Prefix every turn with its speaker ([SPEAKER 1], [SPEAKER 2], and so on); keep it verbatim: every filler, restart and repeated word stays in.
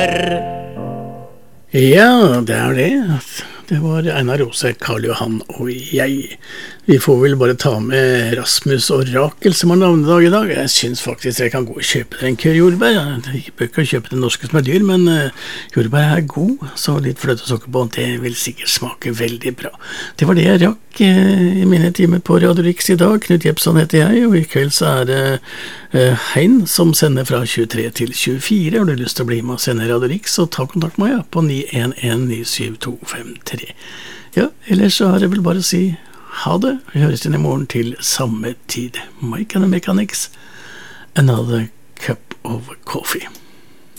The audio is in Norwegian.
[SPEAKER 1] Ja, det er det. Det var Einar Rose, Karl Johan og jeg. Vi får vel bare ta med Rasmus og Rakel som har navnedag i dag. Jeg synes faktisk jeg kan gå og kjøpe en kør jordbær. Jeg bør ikke kjøpe det norske som er dyr, men uh, jordbær er god, så litt fløte og sukker på, det vil sikkert smake veldig bra. Det var det jeg rakk uh, i mine timer på Radio Riks i dag. Knut Jepsson heter jeg, og i kveld så er det uh, Hein som sender fra tjuetre til tjuefire. Har du lyst til å bli med og sende Radio Riks, så ta kontakt med meg ja, på ni en en ni syv to fem tre. Ja, ellers så har jeg vel bare å si ha det. Vi høres inn i morgen til samme tid. Mike and the Mechanics, another cup of coffee.